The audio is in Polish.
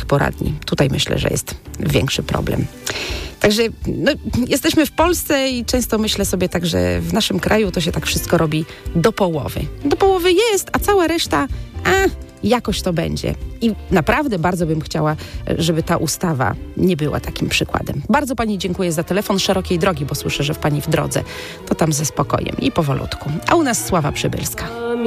poradni. Tutaj myślę, że jest większy problem. Także jesteśmy w Polsce i często myślę sobie tak, że w naszym kraju to się tak wszystko robi do połowy. Do połowy jest, a cała reszta, jakoś to będzie. I naprawdę bardzo bym chciała, żeby ta ustawa nie była takim przykładem. Bardzo pani dziękuję za telefon. Szerokiej drogi, bo słyszę, że w pani w drodze. To tam ze spokojem i powolutku. A u nas Sława Przybylska.